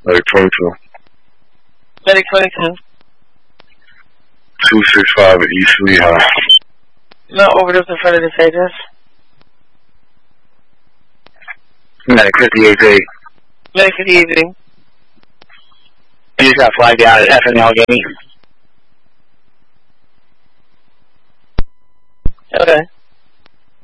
Medic 22. Medic 22. 265 at East Lehigh. No overdose in front of the Sages. Medic 58-8. Medic 58-8. You just got flagged out at F in Allegheny. Okay.